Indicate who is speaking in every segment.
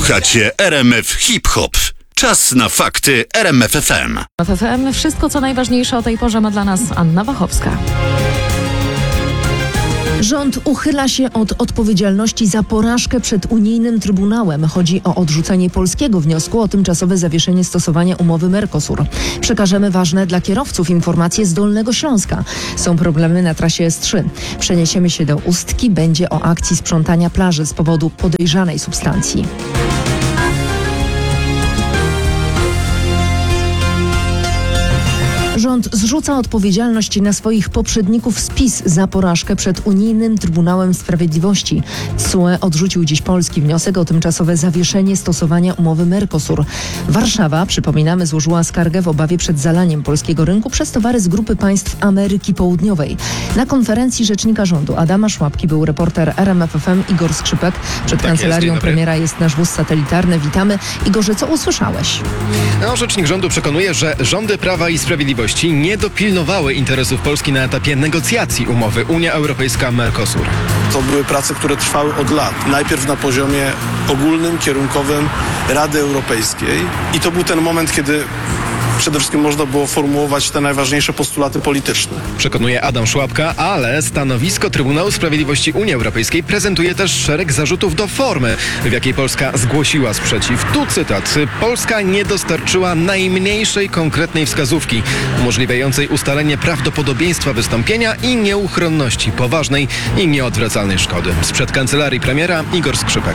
Speaker 1: Słuchacie RMF Hip Hop. Czas na fakty RMF FM.
Speaker 2: W FM wszystko, co najważniejsze o tej porze, ma dla nas Anna Wachowska.
Speaker 3: Rząd uchyla się od odpowiedzialności za porażkę przed unijnym Trybunałem. Chodzi o odrzucenie polskiego wniosku o tymczasowe zawieszenie stosowania umowy Mercosur. Przekażemy ważne dla kierowców informacje z Dolnego Śląska. Są problemy na trasie S3. Przeniesiemy się do Ustki. Będzie o akcji sprzątania plaży z powodu podejrzanej substancji. Rząd zrzuca odpowiedzialność na swoich poprzedników z PiS za porażkę przed unijnym Trybunałem Sprawiedliwości. TSUE odrzucił dziś polski wniosek o tymczasowe zawieszenie stosowania umowy Mercosur. Warszawa, przypominamy, złożyła skargę w obawie przed zalaniem polskiego rynku przez towary z grupy państw Ameryki Południowej. Na konferencji rzecznika rządu Adama Szłapki był reporter RMF FM Igor Skrzypek. Przed kancelarią premiera jest nasz wóz satelitarny. Witamy. Igorze, co usłyszałeś?
Speaker 4: Rzecznik rządu przekonuje, że rządy Prawa i Sprawiedliwości nie dopilnowały interesów Polski na etapie negocjacji umowy Unia Europejska-Mercosur.
Speaker 5: To były prace, które trwały od lat. Najpierw na poziomie ogólnym, kierunkowym Rady Europejskiej i to był ten moment, kiedy przede wszystkim można było formułować te najważniejsze postulaty polityczne.
Speaker 4: Przekonuje Adam Szłapka, ale stanowisko Trybunału Sprawiedliwości Unii Europejskiej prezentuje też szereg zarzutów do formy, w jakiej Polska zgłosiła sprzeciw. Tu cytat. Polska nie dostarczyła najmniejszej konkretnej wskazówki umożliwiającej ustalenie prawdopodobieństwa wystąpienia i nieuchronności poważnej i nieodwracalnej szkody. Sprzed kancelarii premiera Igor Skrzypek.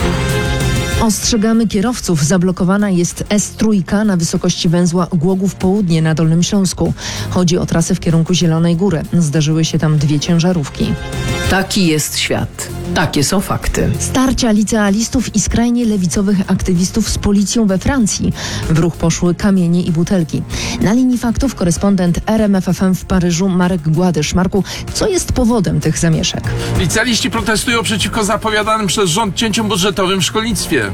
Speaker 3: Ostrzegamy kierowców. Zablokowana jest S3 na wysokości węzła Głogów Południe na Dolnym Śląsku. Chodzi o trasę w kierunku Zielonej Góry. Zdarzyły się tam 2 ciężarówki.
Speaker 6: Taki jest świat. Takie są fakty.
Speaker 3: Starcia licealistów i skrajnie lewicowych aktywistów z policją we Francji. W ruch poszły kamienie i butelki. Na linii faktów korespondent RMF FM w Paryżu Marek Gładysz. Marku, co jest powodem tych zamieszek?
Speaker 7: Licealiści protestują przeciwko zapowiadanym przez rząd cięciom budżetowym w szkolnictwie.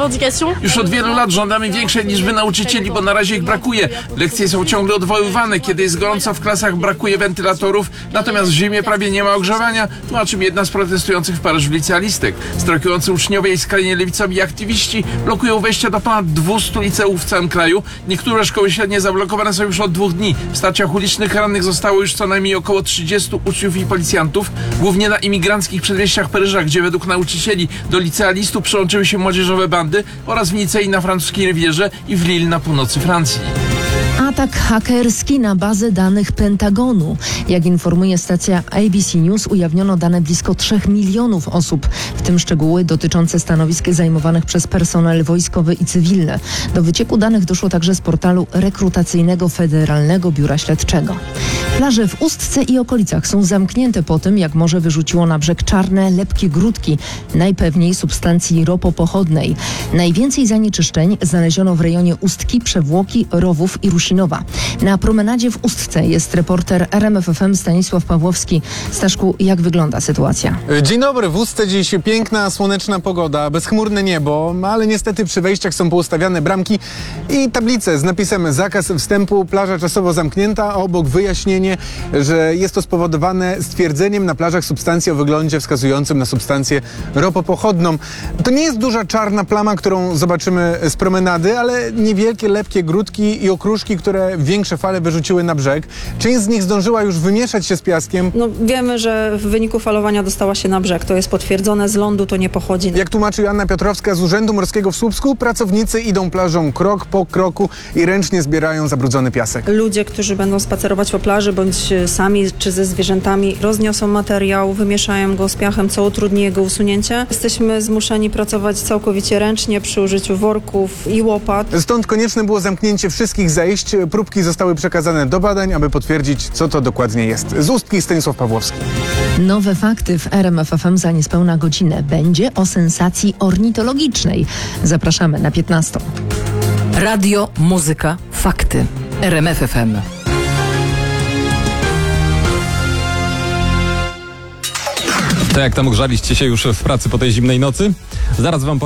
Speaker 7: Już od wielu lat żądamy większej liczby nauczycieli, bo na razie ich brakuje. Lekcje są ciągle odwoływane. Kiedy jest gorąco w klasach, brakuje wentylatorów, natomiast w zimie prawie nie ma ogrzewania, tłumaczy mi jedna z protestujących w Paryżu licealistek. Strajkujący uczniowie i skrajnie lewicowi aktywiści blokują wejścia do ponad 200 liceów w całym kraju. Niektóre szkoły średnie zablokowane są już od 2 dni. W starciach ulicznych rannych zostało już co najmniej około 30 uczniów i policjantów, głównie na imigranckich przedmieściach Paryża, gdzie według nauczycieli do licealistów przyłączyły się młodzieżowe bandy oraz w Nicei na francuskiej Rywierze i w Lille na północy Francji.
Speaker 3: Atak hakerski na bazę danych Pentagonu. Jak informuje stacja ABC News, ujawniono dane blisko 3 milionów osób, w tym szczegóły dotyczące stanowisk zajmowanych przez personel wojskowy i cywilny. Do wycieku danych doszło także z portalu rekrutacyjnego Federalnego Biura Śledczego. Plaże w Ustce i okolicach są zamknięte po tym, jak morze wyrzuciło na brzeg czarne, lepkie grudki, najpewniej substancji ropopochodnej. Najwięcej zanieczyszczeń znaleziono w rejonie Ustki, Przewłoki, Rowów i Rusinowa. Na promenadzie w Ustce jest reporter RMF FM Stanisław Pawłowski. Staszku, jak wygląda sytuacja?
Speaker 8: Dzień dobry. W Ustce dziś piękna, słoneczna pogoda, bezchmurne niebo, ale niestety przy wejściach są poustawiane bramki i tablice z napisem zakaz wstępu, plaża czasowo zamknięta, a obok wyjaśnienie, że jest to spowodowane stwierdzeniem na plażach substancji o wyglądzie wskazującym na substancję ropopochodną. To nie jest duża czarna plama, którą zobaczymy z promenady, ale niewielkie, lepkie grudki i okruszki, które większe fale wyrzuciły na brzeg. Część z nich zdążyła już wymieszać się z piaskiem.
Speaker 9: Wiemy, że w wyniku falowania dostała się na brzeg. To jest potwierdzone, z lądu to nie pochodzi.
Speaker 8: Jak tłumaczy Joanna Piotrowska z Urzędu Morskiego w Słupsku, pracownicy idą plażą krok po kroku i ręcznie zbierają zabrudzony piasek.
Speaker 9: Ludzie, którzy będą spacerować po plaży, bądź sami czy ze zwierzętami, rozniosą materiał, wymieszają go z piachem, co utrudni jego usunięcie. Jesteśmy zmuszeni pracować całkowicie ręcznie przy użyciu worków i łopat.
Speaker 8: Stąd konieczne było zamknięcie wszystkich zejść. Próbki zostały przekazane do badań, aby potwierdzić, co to dokładnie jest. Z Ustki Stanisław Pawłowski.
Speaker 3: Nowe fakty w RMF FM za niespełna godzinę. Będzie o sensacji ornitologicznej. Zapraszamy na 15.
Speaker 6: Radio, muzyka, fakty. RMF FM.
Speaker 10: To jak tam ogrzaliście się już w pracy po tej zimnej nocy? Zaraz wam powiem.